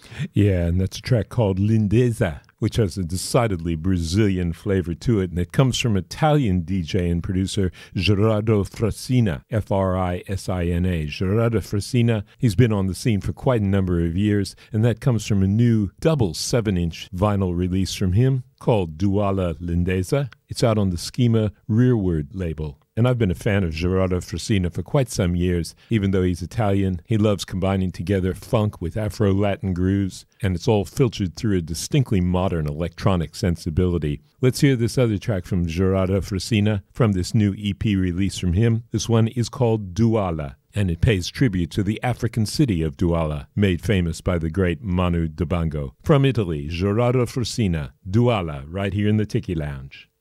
Yeah, and that's a track called Lindeza, which has a decidedly Brazilian flavor to it, and it comes from Italian DJ and producer Gerardo Frasina, F-R-I-S-I-N-A. Gerardo Frasina, he's been on the scene for quite a number of years, and that comes from a new double 7-inch vinyl release from him called Duala Lindeza. It's out on the Schema Rearward label. And I've been a fan of Gerardo Frasina for quite some years. Even though he's Italian, he loves combining together funk with Afro-Latin grooves, and it's all filtered through a distinctly modern electronic sensibility. Let's hear this other track from Gerardo Frasina from this new EP release from him. This one is called Douala, and it pays tribute to the African city of Douala, made famous by the great Manu Dibango. From Italy, Gerardo Frasina, Douala, right here in the Tiki Lounge.